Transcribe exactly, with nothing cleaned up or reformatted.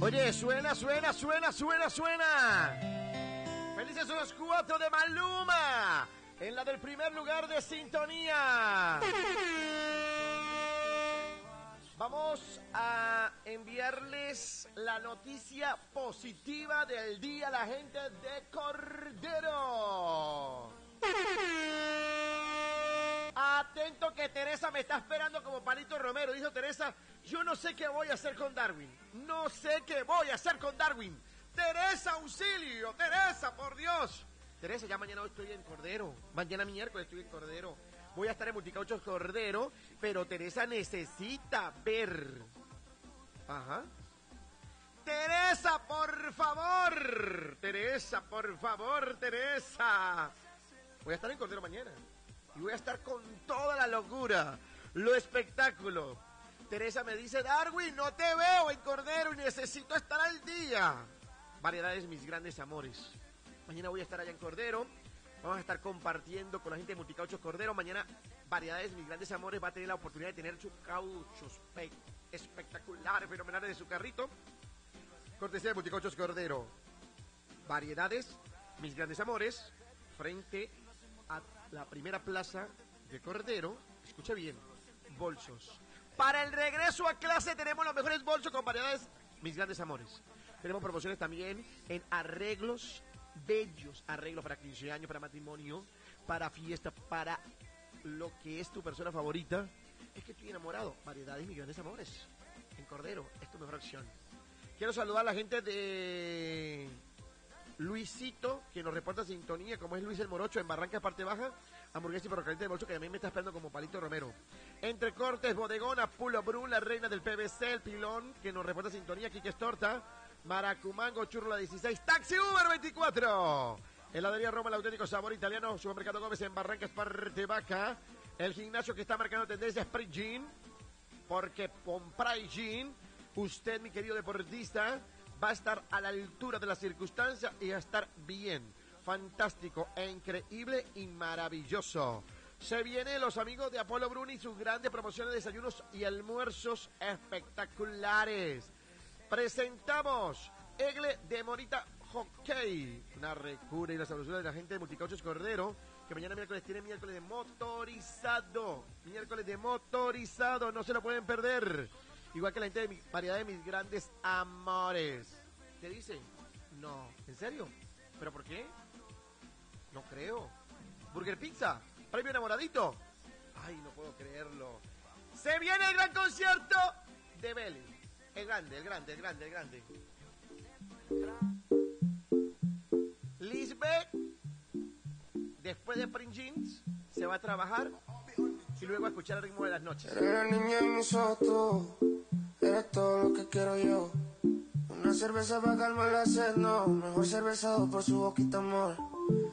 Oye, suena, suena, suena, suena, suena. Felices son los cuatro de Maluma. En la del primer lugar de sintonía. Vamos a enviarles la noticia positiva del día a la gente de Cordero. Atento que Teresa me está esperando como Palito Romero. Dijo Teresa, yo no sé qué voy a hacer con Darwin. No sé qué voy a hacer con Darwin. Teresa, auxilio. Teresa, por Dios. Teresa, ya mañana estoy en Cordero. Mañana miércoles estoy en Cordero. Voy a estar en Multicauchos Cordero, pero Teresa necesita ver. Ajá. Teresa, por favor. Teresa, por favor, Teresa. Voy a estar en Cordero mañana. Y voy a estar con toda la locura, lo espectáculo. Teresa me dice, Darwin, no te veo en Cordero y necesito estar al día. Variedades, mis grandes amores. Mañana voy a estar allá en Cordero. Vamos a estar compartiendo con la gente de Multicauchos Cordero. Mañana, Variedades, mis grandes amores, va a tener la oportunidad de tener sus cauchos espectaculares, fenomenales de su carrito. Cortesía de Multicauchos Cordero. Variedades, mis grandes amores, frente a la primera plaza de Cordero. Escucha bien, bolsos. Para el regreso a clase tenemos los mejores bolsos con Variedades, mis grandes amores. Tenemos promociones también en arreglos bellos, arreglos para quince años, para matrimonio, para fiesta, para lo que es tu persona favorita. Es que estoy enamorado. Variedades, mis grandes amores. En Cordero, es tu mejor opción. Quiero saludar a la gente de Luisito, que nos reporta sintonía, como es Luis el Morocho, en Barrancas, parte baja. Hamburguesa y perro caliente de bolso, que a mí me está esperando como Palito Romero. Entre Cortes, Bodegona, Pulo Brun, la reina del P V C, el Pilón, que nos reporta sintonía, Quiques Torta, Maracumango, Churro la dieciséis, Taxi Uber veinticuatro. Heladería Roma, el auténtico sabor italiano, Supermercado Gómez en Barrancas, parte baja. El gimnasio que está marcando tendencia es Sprint Gym, porque con Pride Gym, usted, mi querido deportista, va a estar a la altura de las circunstancias y va a estar bien, fantástico e increíble y maravilloso. Se vienen los amigos de Apolo Bruni y sus grandes promociones de desayunos y almuerzos espectaculares. Presentamos Egle de Morita Hockey, una recura y la sabrosura de la gente de Multicauchos Cordero, que mañana miércoles tiene miércoles de motorizado, miércoles de motorizado, no se lo pueden perder. Igual que la gente de mi, Variedad de mis grandes amores. ¿Qué dice? No, ¿en serio? ¿Pero por qué? No creo. Burger Pizza, premio enamoradito. Ay, no puedo creerlo. Se viene el gran concierto de Belly. El grande, el grande, el grande, el grande. Lisbeth, después de Print Jeans, se va a trabajar y luego a escuchar el ritmo de las noches. Eres la niña en mis ojos, eres todo lo que quiero yo. Una cerveza para calmar la sed, no. Mejor cervezado por su boquita, amor.